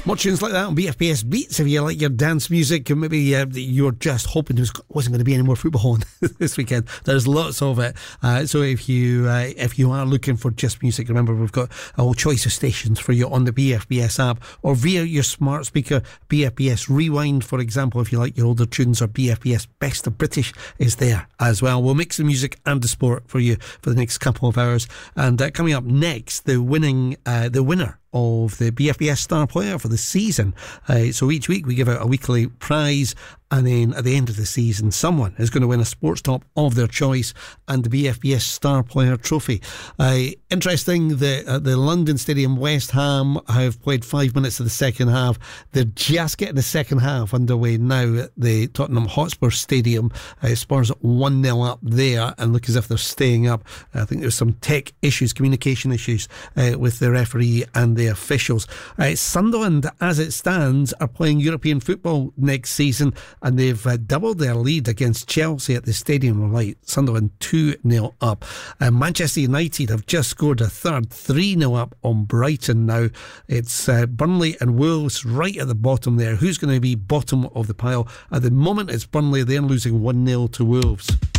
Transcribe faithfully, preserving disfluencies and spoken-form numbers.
More tunes like that on B F B S Beats if you like your dance music, and maybe uh, you're just hoping there wasn't going to be any more football on this weekend. There's lots of it. Uh, so if you uh, if you are looking for just music, remember we've got a whole choice of stations for you on the B F B S app or via your smart speaker. B F B S Rewind, for example, if you like your older tunes, or B F B S Best of British is there as well. We'll mix the music and the sport for you for the next couple of hours. And uh, coming up next, the winning uh, the winner of the B F B S Star Player for the season. Uh, so each week we give out a weekly prize, and then at the end of the season someone is going to win a sports top of their choice and the B F B S Star Player trophy. Uh, interesting that at the London Stadium, West Ham have played five minutes of the second half. They're just getting the second half underway now at the Tottenham Hotspur Stadium. Uh, Spurs one nil up there and look as if they're staying up. I think there's some tech issues, communication issues uh, with the referee and the officials. Uh, Sunderland, as it stands, are playing European football next season, and they've uh, doubled their lead against Chelsea at the Stadium of Light. Sunderland two nil up. Uh, Manchester United have just scored a third, three nil up on Brighton now. It's uh, Burnley and Wolves right at the bottom there. Who's going to be bottom of the pile? At the moment it's Burnley. They're losing one nil to Wolves.